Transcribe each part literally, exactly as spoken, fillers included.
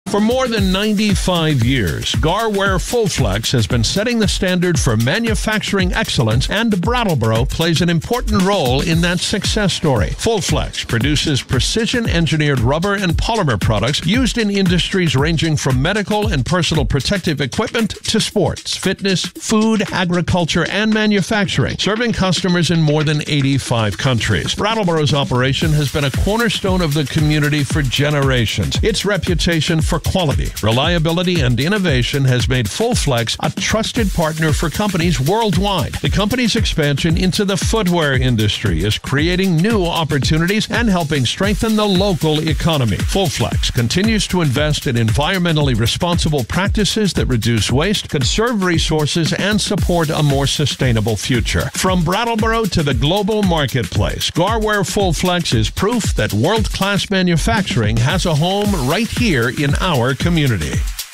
For more than ninety-five years, Garware Full-Flex has been setting the standard for manufacturing excellence, and Brattleboro plays an important role in that success story. Full-Flex produces precision-engineered rubber and polymer products used in industries ranging from medical and personal protective equipment to sports, fitness, food, agriculture, and manufacturing, serving customers in more than eighty-five countries. Brattleboro's operation has been a cornerstone of the community for generations. Its reputation for quality, reliability, and innovation has made Full-Flex a trusted partner for companies worldwide. The company's expansion into the footwear industry is creating new opportunities and helping strengthen the local economy. Full-Flex continues to invest in environmentally responsible practices that reduce waste, conserve resources, and support a more sustainable future. From Brattleboro to the global marketplace, Garware Full-Flex is proof that world-class manufacturing has a home right here in our community.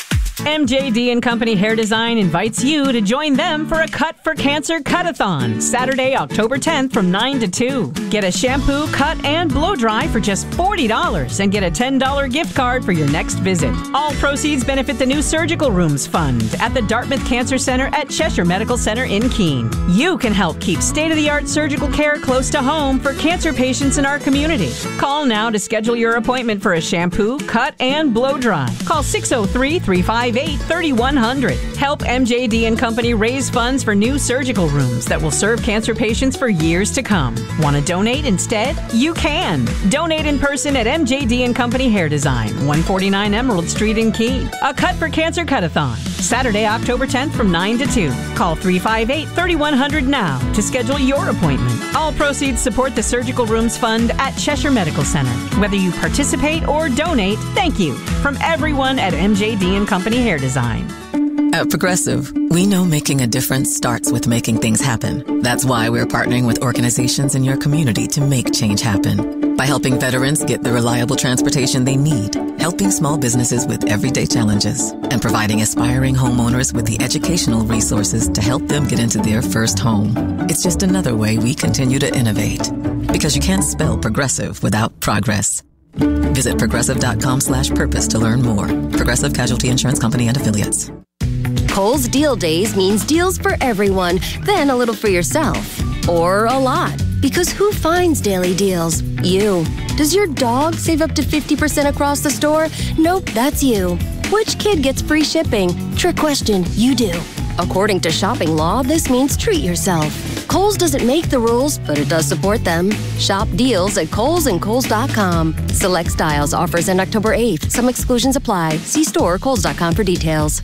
M J D and Company Hair Design invites you to join them for a Cut for Cancer Cut-a-thon, Saturday, October tenth from nine to two. Get a shampoo, cut, and blow dry for just forty dollars and get a ten dollars gift card for your next visit. All proceeds benefit the new Surgical Rooms Fund at the Dartmouth Cancer Center at Cheshire Medical Center in Keene. You can help keep state-of-the-art surgical care close to home for cancer patients in our community. Call now to schedule your appointment for a shampoo, cut, and blow dry. Call six oh three, three five eight, three one zero zero. Help M J D and Company raise funds for new surgical rooms that will serve cancer patients for years to come. Want to donate instead? You can. Donate in person at M J D and Company Hair Design, one forty-nine Emerald Street in Keene. A Cut for Cancer Cut-a-thon, Saturday, October tenth from nine to two. Call three five eight, three one zero zero now to schedule your appointment. All proceeds support the Surgical Rooms Fund at Cheshire Medical Center. Whether you participate or donate, thank you from everyone at M J D and Company Hair Design. At Progressive, we know making a difference starts with making things happen. That's why we're partnering with organizations in your community to make change happen. By helping veterans get the reliable transportation they need, helping small businesses with everyday challenges, and providing aspiring homeowners with the educational resources to help them get into their first home. It's just another way we continue to innovate. Because you can't spell progressive without progress. Visit progressive.com slash purpose to learn more. Progressive Casualty Insurance Company and Affiliates. Kohl's Deal Days means deals for everyone, then a little for yourself. Or a lot. Because who finds daily deals? You. Does your dog save up to fifty percent across the store? Nope, that's you. Which kid gets free shipping? Trick question, you do. According to shopping law, this means treat yourself. Kohl's doesn't make the rules, but it does support them. Shop deals at Kohl's and Kohl's dot com. Select styles, offers end October eighth. Some exclusions apply. See store or Kohl's dot com for details.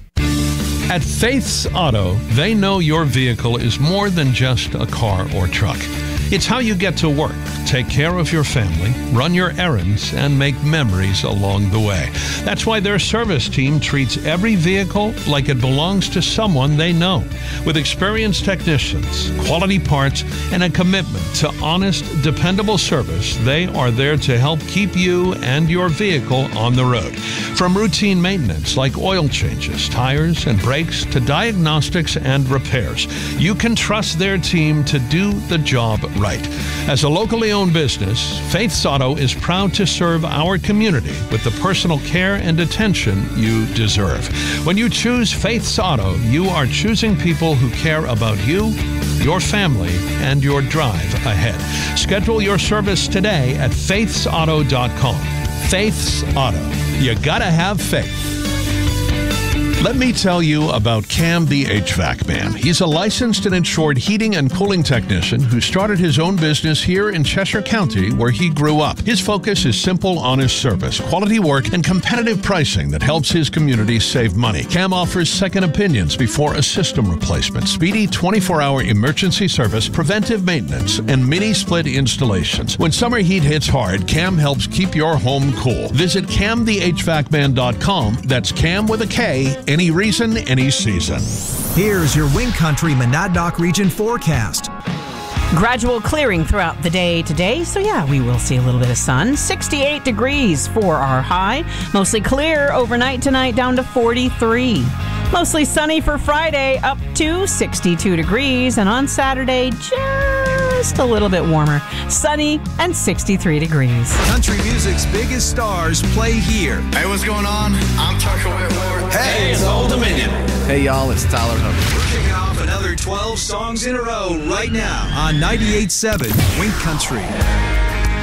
At Faith's Auto, they know your vehicle is more than just a car or truck. It's how you get to work, take care of your family, run your errands, and make memories along the way. That's why their service team treats every vehicle like it belongs to someone they know. With experienced technicians, quality parts, and a commitment to honest, dependable service, they are there to help keep you and your vehicle on the road. From routine maintenance like oil changes, tires, and brakes to diagnostics and repairs, you can trust their team to do the job right. As a locally owned business, Faith's Auto is proud to serve our community with the personal care and attention you deserve. When you choose Faith's Auto, you are choosing people who care about you, your family, and your drive ahead. Schedule your service today at faiths auto dot com. Faith's Auto. You gotta have faith. Let me tell you about Cam the H V A C Man. He's a licensed and insured heating and cooling technician who started his own business here in Cheshire County where he grew up. His focus is simple, honest service, quality work, and competitive pricing that helps his community save money. Cam offers second opinions before a system replacement, speedy twenty-four hour emergency service, preventive maintenance, and mini-split installations. When summer heat hits hard, Cam helps keep your home cool. Visit cam the h v a c man dot com. That's Cam with a K. Any reason, any season. Here's your Wind Country Monadnock region forecast. Gradual clearing throughout the day today, so yeah, we will see a little bit of sun. sixty-eight degrees for our high. Mostly clear overnight tonight, down to forty-three. Mostly sunny for Friday, up to sixty-two degrees. And on Saturday, just just a little bit warmer. Sunny and sixty-three degrees. Country music's biggest stars play here. Hey, what's going on? I'm Tucker Whitmore. Hey, it's Old Dominion. Hey, y'all, it's Tyler Hubbard. We're kicking off another twelve songs in a row right now on ninety-eight point seven Wink Country.